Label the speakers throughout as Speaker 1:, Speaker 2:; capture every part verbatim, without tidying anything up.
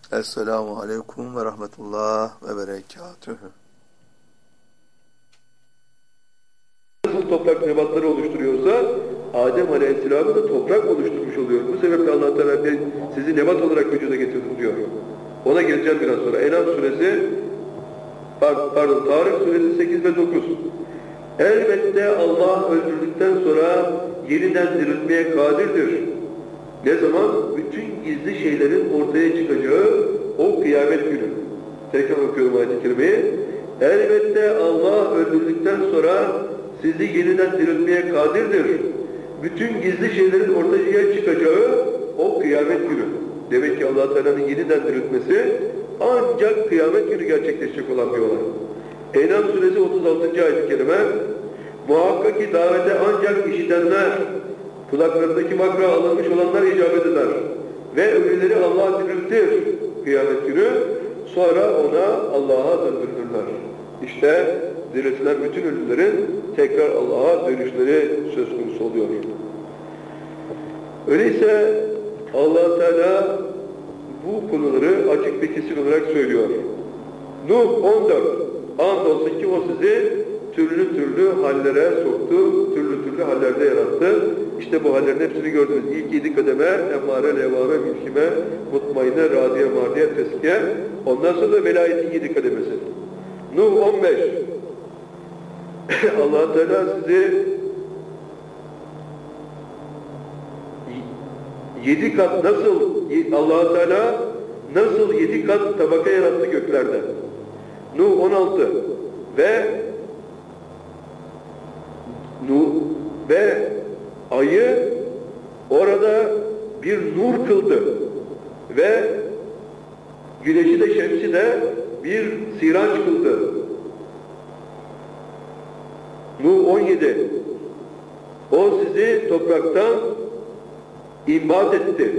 Speaker 1: Esselamu Aleyküm ve Rahmetullah ve Berekatühü.
Speaker 2: Nasıl toprak nebatları oluşturuyorsa Adem Aleyhisselam'ı da toprak oluşturmuş oluyor. Bu sebeple Allah Teala sizi nebat olarak vücuda getirdim diyor. Ona geleceğim biraz sonra. Enam suresi pardon Tarık suresi sekiz ve dokuz. Elbette Allah öldürdükten sonra yeniden diriltmeye kadirdir. Ne zaman? Bütün gizli şeylerin ortaya çıkacağı o kıyamet günü. Tekrar okuyorum ayet-i kerimeyi. Elbette Allah öldürdükten sonra sizi yeniden diriltmeye kadirdir. Bütün gizli şeylerin ortaya çıkacağı o kıyamet günü. Demek ki Allah Teala'nın yeniden diriltmesi ancak kıyamet günü gerçekleşecek olan bir olay. Enam suresi otuz altıncı ayet-i kerime. Muhakkak ki davete ancak işitenler, kulaklarındaki makra alınmış olanlar icabet eder. Ve ölüleri Allah'a diriltir kıyamet günü. Sonra ona Allah'a döndürürler. İşte diriltilen bütün ölülerin tekrar Allah'a dönüşleri söz konusu oluyor. Öyleyse Allah Teala bu konuları açık ve kesin olarak söylüyor. Nuh on dört. Andolsun ki o sizi türlü türlü hallere soktu, türlü türlü hallerde yarattı. İşte bu hallerin hepsini gördünüz. İlk yedi kademe, emmare, levame, mülkime, mutmainne, radiye, mardiye, teskiye. Ondan sonra da velayetin yedi kademesi. Nuh on beş. Allah Teala sizi yedi kat nasıl, Allah Teala nasıl yedi kat tabaka yarattı göklerde. Nuh on altı. Ve Nuh ve ayı orada bir nur kıldı ve güneşi de şemsi de bir siraç kıldı. Nuh on yedi. O sizi topraktan imbat etti.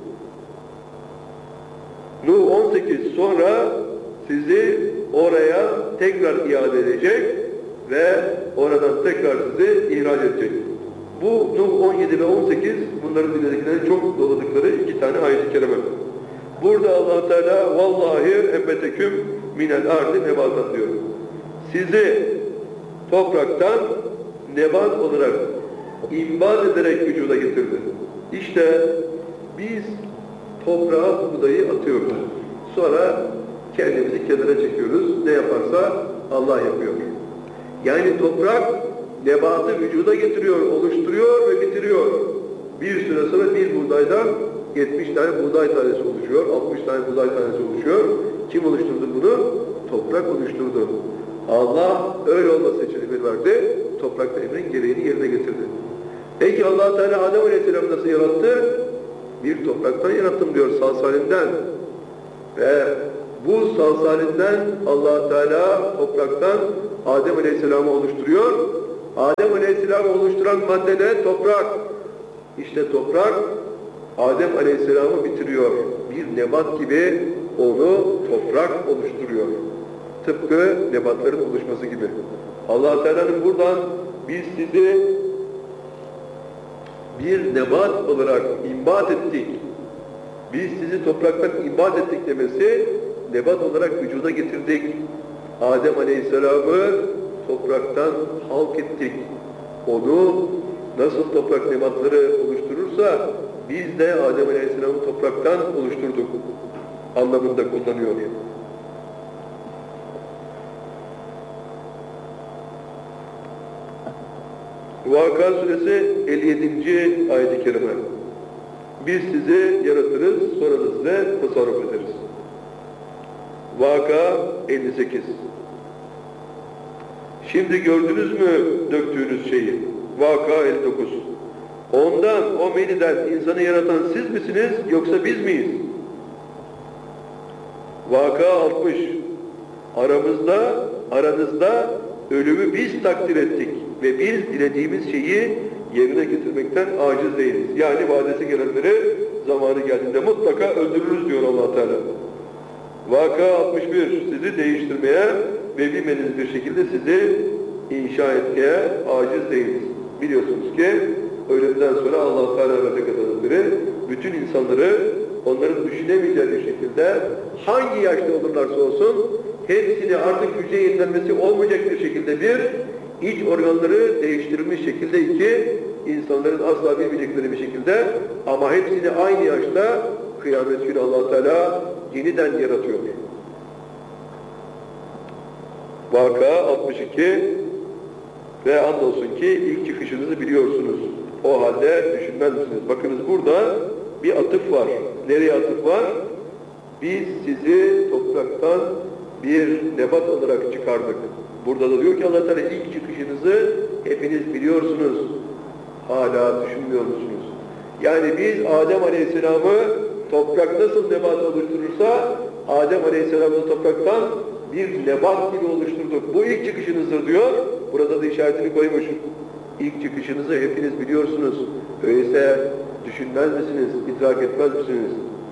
Speaker 2: Nuh on sekiz. Sonra sizi oraya tekrar iade edecek ve oradan tekrar sizi ihraç edecek. Bu Nuh on yedi ve on sekiz bunların dinledikleri çok doladıkları iki tane ayet-i kerime. Burada Allah Teala vallahi embeteküm minel ardi nebatan diyor. Sizi topraktan nebat olarak imbat ederek vücuda getirdi. İşte biz toprağa buğdayı atıyoruz. Sonra kendimizi kenara çekiyoruz. Ne yaparsa Allah yapıyor. Yani toprak nebatı vücuda getiriyor, oluşturuyor ve bitiriyor. Bir süre sonra bir buğdaydan yetmiş tane buğday tanesi oluşuyor, altmış tane buğday tanesi oluşuyor. Kim oluşturdu bunu? Toprak oluşturdu. Allah öyle olması için emir verdi. Toprak da emrin gereğini yerine getirdi. Peki Allah Teala Adem Aleyhisselam nasıl yarattı? Bir topraktan yarattım diyor, salsalinden. Ve bu salsalinden Allah Teala topraktan Adem Aleyhisselam'ı oluşturuyor. Adem Aleyhisselam'ı oluşturan madde ne? Toprak. İşte toprak Adem Aleyhisselam'ı bitiriyor. Bir nebat gibi onu toprak oluşturuyor. Tıpkı nebatların oluşması gibi. Allah Teala'nın buradan biz sizi bir nebat olarak imbat ettik. Biz sizi topraktan imbat ettik demesi, nebat olarak vücuda getirdik. Adem Aleyhisselam'ı topraktan halk ettik. Onu nasıl toprak nebatları oluşturursa, biz de Adem Aleyhisselam'ı topraktan oluşturduk anlamında kullanıyor. Vaka suresi elli yedinci ayet-i kerime. Biz sizi yaratırız, sonra da size tasarruf ederiz. Vaka elli sekiz. Şimdi gördünüz mü döktüğünüz şeyi? Vaka elli dokuz. Ondan, o meniden insanı yaratan siz misiniz, yoksa biz miyiz? Vaka altmış. Aramızda, aranızda ölümü biz takdir ettik ve biz dilediğimiz şeyi yerine getirmekten aciz değiliz. Yani vadesi gelenleri zamanı geldiğinde mutlaka öldürürüz diyor Allah Teala. Vaka altmış bir. Sizi değiştirmeye ve bilmediğiniz bir şekilde sizi inşa etmeye aciz değiliz. Biliyorsunuz ki ölümden sonra Allah Teala ve Tekadır'ın biri bütün insanları onların düşünemeyeceği bir şekilde hangi yaşta olurlarsa olsun hepsini artık hücre yenilenmesi olmayacak bir şekilde bir, iç organları değiştirilmiş şekilde iki, insanların asla bilmeyecekleri bir şekilde ama hepsini aynı yaşta kıyamet günü Allah Teala yeniden yaratıyor. Vaka altmış iki ve andolsun ki ilk çıkışınızı biliyorsunuz. O halde düşünmez misiniz? Bakınız burada bir atıf var. Nereye atıf var? Biz sizi topraktan bir nebat olarak çıkardık. Burada da diyor ki Allah Teala ilk çıkışınızı hepiniz biliyorsunuz. Hala düşünmüyor musunuz? Yani biz Adem Aleyhisselam'ı toprak nasıl nebat oluşturursa Adem Aleyhisselam'ı topraktan bir nebat gibi oluşturduk. Bu ilk çıkışınızdır diyor. Burada da işaretini koymuş. İlk çıkışınızı hepiniz biliyorsunuz. Öyleyse düşünmez misiniz? İdrak etmez misiniz?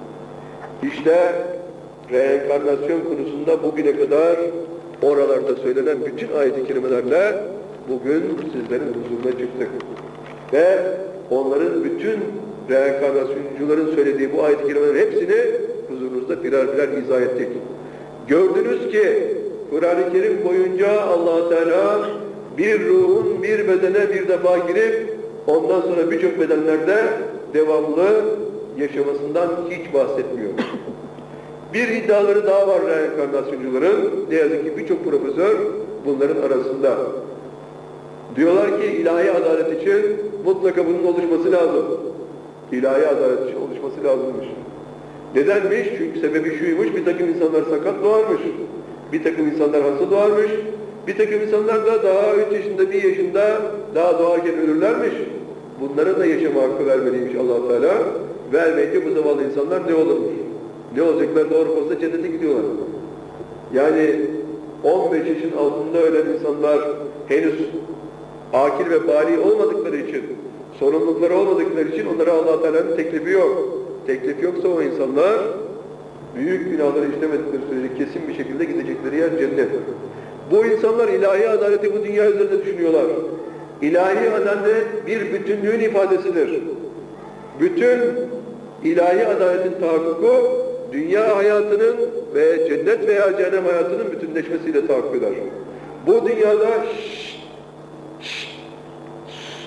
Speaker 2: İşte reenkarnasyon konusunda bugüne kadar oralarda söylenen bütün ayet-i kerimelerle bugün sizlerin huzuruna çıktık. Ve onların bütün reenkarnasyoncuların söylediği bu ayet-i kerimelerin hepsini huzurunuzda birer birer izah ettik. Gördünüz ki Kur'an-ı Kerim boyunca Allah Teala bir ruhun bir bedene bir defa girip ondan sonra birçok bedenlerde devamlı yaşamasından hiç bahsetmiyor. Bir iddiaları daha var reenkarnasyoncuların. Ne yazık ki birçok profesör bunların arasında. Diyorlar ki ilahi adalet için mutlaka bunun oluşması lazım. İlahi adalet için oluşması lazımmış. Nedenmiş? Çünkü sebebi şuymuş, bir takım insanlar sakat doğarmış. Bir takım insanlar hasta doğarmış. Bir takım insanlar da daha üç yaşında, bir yaşında daha doğarken ölürlermiş. Bunlara da yaşama hakkı vermeliymiş Allah Teala. Vermeyince bu zavallı insanlar ne olurmuş? Ne olacaklar? Doğru olsa cennete gidiyorlar. Yani on beş yaşın altında ölen insanlar henüz akil ve bali olmadıkları için, sorumlulukları olmadıkları için onlara Allah Teala'nın teklifi yok. Teklif yoksa o insanlar büyük günahları işlemedikleri sürece kesin bir şekilde gidecekleri yer cennet. Bu insanlar ilahi adaleti bu dünya üzerinde düşünüyorlar. İlahi adalet bir bütünlüğün ifadesidir. Bütün ilahi adaletin tahakkuku dünya hayatının ve cennet veya cehennem hayatının bütünleşmesiyle tahakkuk eder. Bu dünyada şşş, şşş, şşş,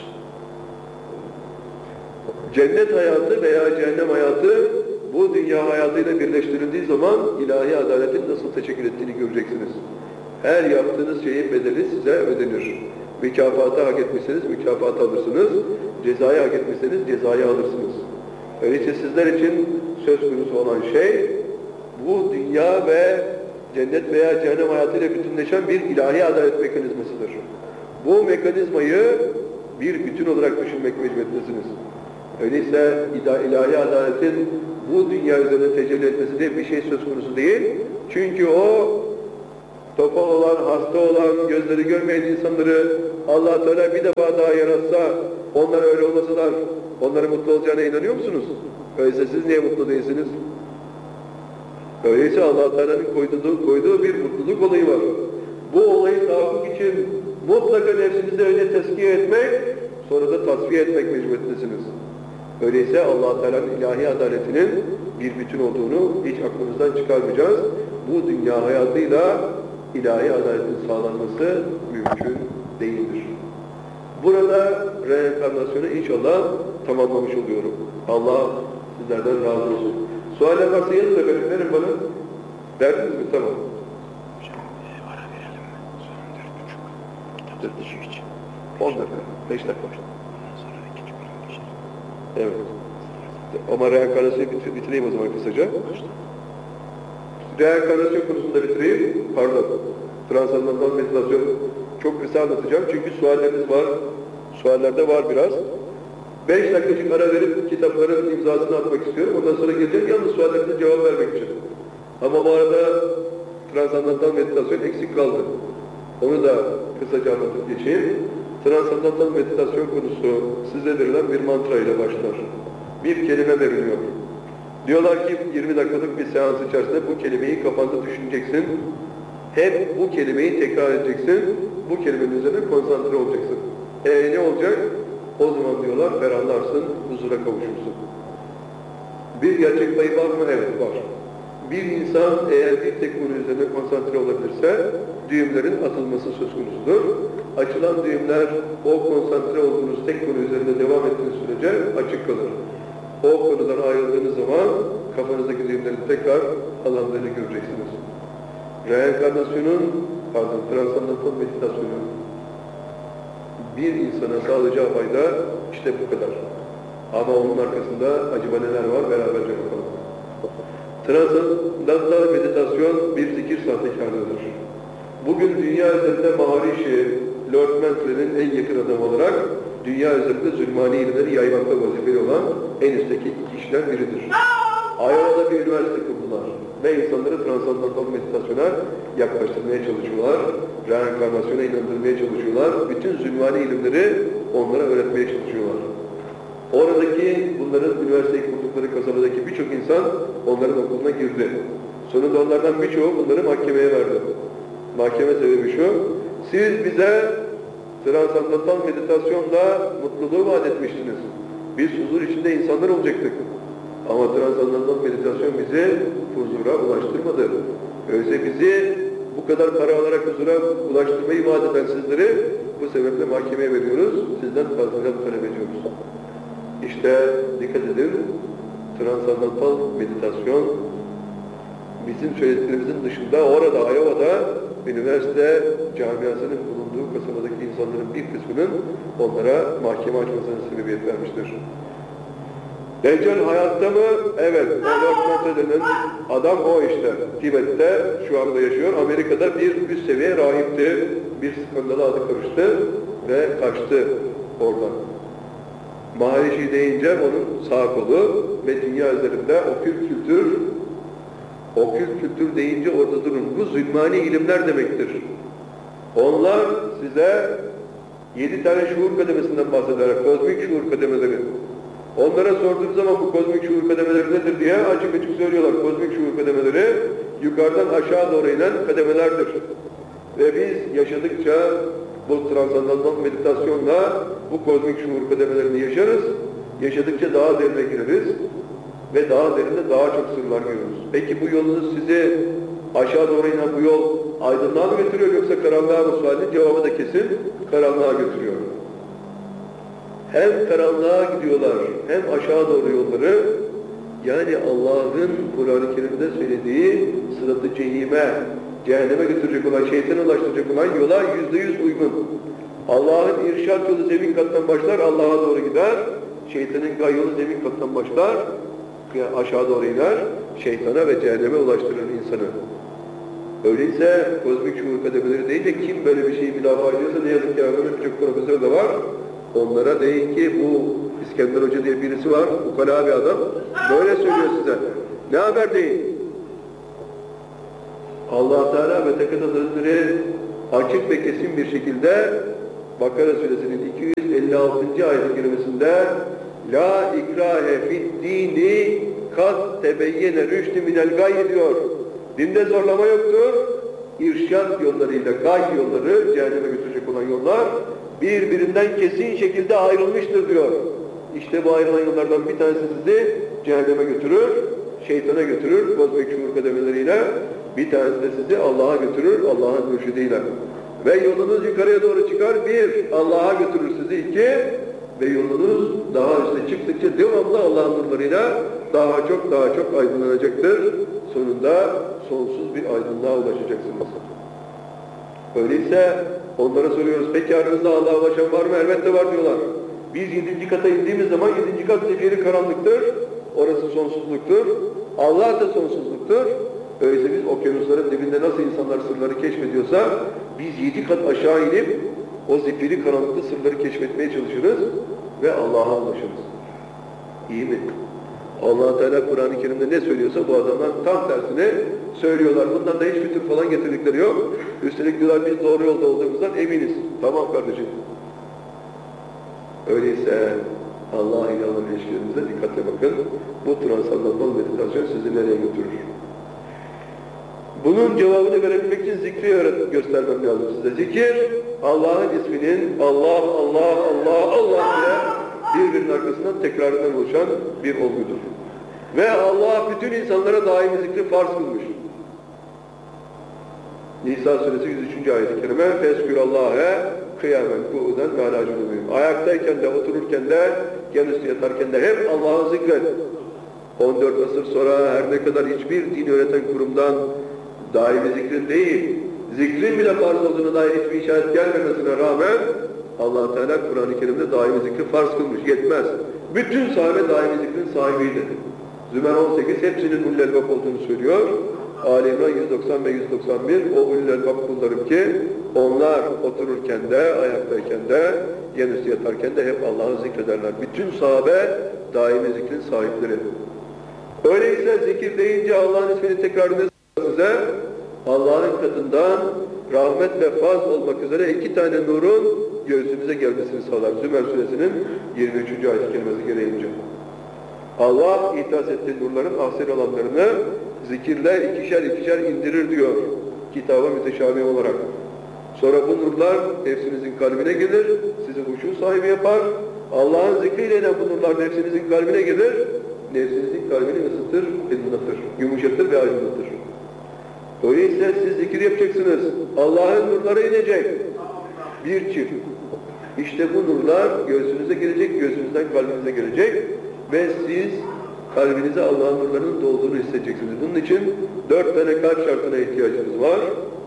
Speaker 2: cennet hayatı veya cehennem hayatı bu dünya hayatıyla birleştirildiği zaman ilahi adaletin nasıl teşekkür ettiğini göreceksiniz. Her yaptığınız şeyin bedeli size ödenir. Mükafatı hak etmişseniz mükafatı alırsınız. Cezayı hak etmişseniz cezayı alırsınız. Öyleyse sizler için söz konusu olan şey bu dünya ve cennet veya cehennem hayatıyla bütünleşen bir ilahi adalet mekanizmasıdır. Bu mekanizmayı bir bütün olarak düşünmek mecburiyetindesiniz. Öyleyse ilahi adaletin bu dünya üzerinde tecelli etmesi diye bir şey söz konusu değil. Çünkü o topal olan, hasta olan, gözleri görmeyen insanları Allah Teala bir defa daha yaratsa, onlar öyle olmasalar, onların mutlu olacağına inanıyor musunuz? Öyleyse siz niye mutlu değilsiniz? Öyleyse Allah Teala'nın koyduğu, koyduğu bir mutluluk olayı var. Bu olayı tahakkuk için mutlaka nefsinizi önce tezkiye etmek, sonra da tasfiye etmek mecburiyetindesiniz. Öyleyse Allah Teala'nın ilahi adaletinin bir bütün olduğunu hiç aklımızdan çıkarmayacağız. Bu dünya hayatıyla ilahi adaletin sağlanması mümkün değildir. Burada reenkarnasyonu inşallah tamamlamış oluyorum. Allah sizlerden razı olsun. Sualler varsa yazın efendim, verin bana. Verdiniz mi? Tamam.
Speaker 3: Ara verelim mi? Sonra dört buçuk.
Speaker 2: Dört buçuk için. On dakika, beş dakika.
Speaker 3: Ondan sonra ikinci bölüm geçelim.
Speaker 2: Evet. Ama reenkarnasyonu bitir, bitireyim o zaman kısaca. Reenkarnasyon konusunda bitireyim. Pardon. Transandantal meditasyon çok kısa anlatacağım. Çünkü sualleriniz var. Suallerde var biraz. Beş dakikacık ara verip kitapların imzasını atmak istiyorum. Ondan sonra geleceğim. Yalnız suallerinize cevap vermek için. Ama bu arada transandantal meditasyon eksik kaldı. Onu da kısaca anlatıp geçeyim. Transandantal meditasyon konusu size verilen bir mantra ile başlar. Bir kelime veriliyor. Diyorlar ki yirmi dakikalık bir seans içerisinde bu kelimeyi kafanda düşüneceksin. Hep bu kelimeyi tekrar edeceksin. Bu kelimenin üzerine konsantre olacaksın. E ne olacak? O zaman diyorlar ferahlarsın, huzura kavuşursun. Bir gerçek payı var mı? Evet var. Bir insan eğer bir tek konu üzerine konsantre olabilirse düğümlerin atılması söz konusudur. Açılan düğümler o konsantre olduğunuz tek konu üzerinde devam ettiğiniz sürece açık kalır. O konudan ayrıldığınız zaman kafanızdaki düğümlerin tekrar alandığını göreceksiniz. Reenkarnasyonun, pardon, transandantal meditasyonun bir insana sağlayacağı fayda işte bu kadar. Ama onun arkasında acaba neler var beraberce bakalım. Transandantal meditasyon bir zikir sahtekarlığıdır. Bugün dünya üzerinde Maharishi, Lord Mantra'nın en yakın adamı olarak dünya üzerinde zulmani ilimleri yaymakta vazifeli olan en üstteki iki kişiler biridir. Iowa'da bir üniversite kurdular ve insanları transandantal meditasyona yaklaştırmaya çalışıyorlar, reenkarnasyona inandırmaya çalışıyorlar, bütün zulmani ilimleri onlara öğretmeye çalışıyorlar. Oradaki, bunların üniversiteyi kurdukları kasabadaki birçok insan onların okuluna girdi. Sonunda onlardan birçoğu bunları mahkemeye verdi. Mahkeme sebebi şu, siz bize transandantal meditasyonla mutluluğu vaat etmiştiniz. Biz huzur içinde insanlar olacaktık. Ama transandantal meditasyon bizi huzura ulaştırmadı. Öyleyse bizi bu kadar para alarak huzura ulaştırmayı vaat eden sizleri bu sebeple mahkemeye veriyoruz, sizden tazminat talep ediyoruz. İşte dikkat edin, transandantal meditasyon bizim söylediklerimizin dışında orada, Iowa'da üniversite camiasının bulunduğu kasabadaki insanların bir kısmının onlara mahkeme açmasına sebebiyet vermiştir. Deccal hayatta mı? Evet. Lord adam o işte. Tibet'te şu anda yaşıyor. Amerika'da bir üst seviye rahipti. Bir skandala adı karıştı ve kaçtı oradan. Maharishi deyince onun sağ kolu ve dünya üzerinde okült kültür, okült kültür deyince orada durun. Bu zulmani ilimler demektir. Onlar size yedi tane şuur kademesinden bahsederler. Kozmik şuur kademeleri. Onlara sorduğum zaman bu kozmik şuur kademeleri nedir diye açık açık söylüyorlar. Kozmik şuur kademeleri yukarıdan aşağı doğru inen kademelerdir. Ve biz yaşadıkça bu transandantal meditasyonla bu kozmik şuur kademelerini yaşarız. Yaşadıkça daha derine gireriz ve daha derinde daha çok sırlar görürüz. Peki bu yolunuz sizi aşağı doğru inen bu yol aydınlığa mı götürüyor yoksa karanlığa mı sualinin cevabı da kesin karanlığa götürüyor. Hem karanlığa gidiyorlar, hem aşağı doğru yolları, yani Allah'ın Kur'an-ı Kerim'de söylediği sırat-ı cehime, cehenneme götürecek olan, şeytana ulaştıracak olan yola yüzde yüz uygun. Allah'ın irşad yolu zemin kattan başlar, Allah'a doğru gider. Şeytanın gay yolu zemin kattan başlar, aşağı doğru iner, şeytana ve cehenneme ulaştırır insanı. Öyleyse kozmik şuur kademeleri deyince kim böyle bir şeyi müdafaa ediyorsa ne yazık ki aramızda birçok profesör de var. Onlara deyin ki bu İskender Hoca diye birisi var, ukala bir adam, böyle söylüyor size. Ne haber deyin. Allah Teala ve Tekadüs Hazretleri açık ve kesin bir şekilde Bakara Suresinin iki yüz elli altıncı ayet-i kerimesinde La ikrahe fid dini kad tebeyyene rüştü minel gayy diyor. Dinde zorlama yoktur. İrşad yollarıyla gay yolları, cehenneme götürecek olan yollar birbirinden kesin şekilde ayrılmıştır diyor. İşte bu ayrılan yollardan bir tanesi sizi cehenneme götürür, şeytana götürür, kozmik şuur kademeleriyle. Bir tanesi de sizi Allah'a götürür, Allah'ın mürşidiyle. Ve yolunuz yukarıya doğru çıkar, bir, Allah'a götürür sizi, iki, ve yolunuz daha üstte çıktıkça devamlı Allah'ın nurlarıyla daha çok daha çok aydınlanacaktır. Sonunda sonsuz bir aydınlığa ulaşacaksınız. Öyleyse onlara soruyoruz, peki aranızda Allah'a ulaşan var mı? Elbette var diyorlar. Biz yedinci kata indiğimiz zaman yedinci kat zifiri karanlıktır. Orası sonsuzluktur. Allah da sonsuzluktur. Öyleyse biz okyanusların dibinde nasıl insanlar sırları keşfediyorsa biz yedi kat aşağı inip o zifiri karanlıkta sırları keşfetmeye çalışırız ve Allah'a ulaşırız. İyi mi? Allah Teala Kur'an-ı Kerim'de ne söylüyorsa bu adamlar tam tersini söylüyorlar. Bundan da hiç fütür falan getirdikleri yok. Üstelik diyorlar biz doğru yolda olduğumuzdan eminiz. Tamam kardeşim. Öyleyse Allah ile olan ilişkilerinize dikkatle bakın. Bu transandantal meditasyon sizi nereye götürür? Bunun cevabını verebilmek için zikri öğret göstermem lazım size. Zikir, Allah'ın isminin Allah, Allah, Allah, Allah ile birbirinin arkasından tekrarından oluşan bir olgudur. Ve Allah bütün insanlara daimi zikri farz kılmış. Nisa suresi yüz üçüncü ayet-i kerime Feskürallâhe kıyamen ku'uden ve alâ cunubihim. Ayaktayken de, otururken de, yan üstü yatarken de hep Allah'ı zikret. on dört asır sonra her ne kadar hiçbir din öğreten kurumdan daimi zikrin değil, zikrin bile farz olduğuna dair hiçbir işaret gelmemesine rağmen Allah-u Teala Kur'an-ı Kerim'de daimi zikri farz kılmış. Yetmez. Bütün sahabe daimi zikrin sahibiydi. Zümer on sekiz hepsinin ulul elbab olduğunu söylüyor. Ali İmran yüz doksan ve yüz doksan bir o ulul elbab kullarım ki onlar otururken de, ayaktayken de, yan üstü yatarken de hep Allah'ı zikrederler. Bütün sahabe daimi zikrin sahipleri. Öyleyse zikir deyince Allah'ın ismini tekrar edin size. Allah'ın katından rahmet ve faz olmak üzere iki tane nurun göğsünüze gelmesini sağlar. Zümer suresinin yirmi üçüncü ayet kelimesi gereğince. Allah ihdas ettiği nurların ahsen alanlarını zikirle ikişer ikişer indirir diyor kitaba müteşabih olarak. Sonra bu nurlar nefsinizin kalbine gelir, sizi huşu sahibi yapar. Allah'ın zikriyle de bu nurlar nefsinizin kalbine gelir, nefsinizin kalbini ısıtır, aydınlatır, yumuşatır ve aydınlatır. Öyleyse siz zikir yapacaksınız. Allah'ın nurları inecek. Bir çift. İşte bu nurlar göğsünüze gelecek, göğsünüzden kalbinize gelecek ve siz kalbinize Allah'ın nurlarının dolduğunu hissedeceksiniz. Bunun için dört tane kalp şartına ihtiyacınız var.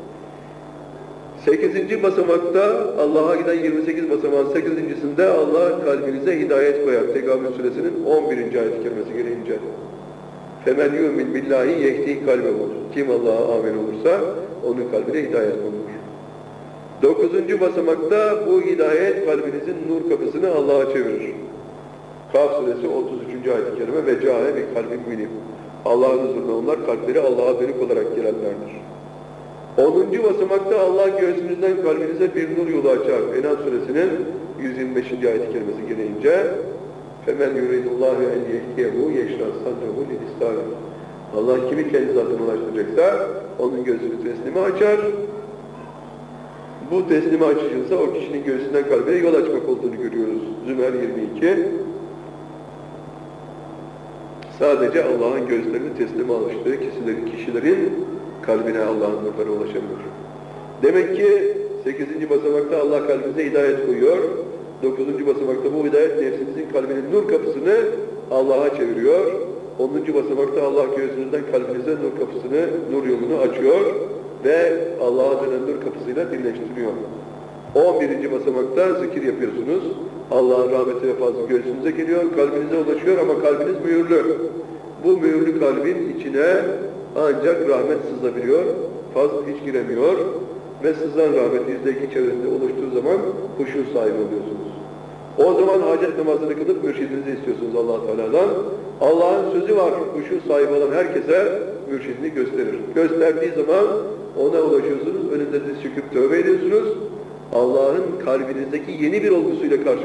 Speaker 2: Sekizinci basamakta Allah'a giden yirmi sekiz basamağın sekizincisinde Allah kalbinize hidayet koyar. Tegabün suresinin on birinci ayet-i kerimesi gereğince. فَمَنْ يُؤْمِنْ بِاللّٰهِ يَهْدِي قَلْبَهُ. Kim Allah'a amin olursa onun kalbine hidayet konulur. Dokuzuncu basamakta bu hidayet kalbinizin nur kapısını Allah'a çevirir. Kaf suresi otuz üçüncü ayet-i kerime ve câhe bi kalbin münim. Allah'ın huzuruna onlar kalpleri Allah'a dönük olarak gelenlerdir. Onuncu basamakta Allah göğsünüzden kalbinize bir nur yolu açar. Enam suresinin yüz yirmi beşinci ayet-i kerimesi gereğince فَمَنْ يُرِيدُ اللّٰهُ اَنْ يَهْدِيَهُ يَشْرَى صَدْرَهُ لِلْإِسْلَامِ. Allah kimi kendi zatına ulaştıracaksa onun göğsünü teslime açar. Bu teslime açılırsa o kişinin göğsünden kalbine yol açmak olduğunu görüyoruz. Zümer yirmi iki. Sadece Allah'ın göğüslerini teslime alıştığı kişilerin, kişilerin kalbine Allah'ın nurları ulaşabilir. Demek ki sekizinci basamakta Allah kalbinize hidayet koyuyor. Dokuzuncu basamakta bu hidayet nefsinizin kalbinin nur kapısını Allah'a çeviriyor. Onuncu basamakta Allah göğsünüzden kalbinize nur kapısını, nur yolunu açıyor ve Allah'a dönen nur kapısıyla birleştiriyor. On birinci basamakta zikir yapıyorsunuz. Allah'ın rahmeti ve fazlı göğsünüze geliyor, kalbinize ulaşıyor ama kalbiniz mühürlü. Bu mühürlü kalbin içine ancak rahmet sızabiliyor, fazla hiç giremiyor ve sızan rahmet yüzde iki çevresinde oluştuğu zaman huşu sahibi oluyorsunuz. O zaman hacet namazını kılıp mürşidinizi istiyorsunuz Allah-u Teala'dan. Allah'ın sözü var, huşu sahibi olan herkese mürşidini gösterir. Gösterdiği zaman ona ulaşıyorsunuz, önünde diz çöküp tövbe ediyorsunuz. Allah'ın kalbinizdeki yeni bir olgusuyla karşı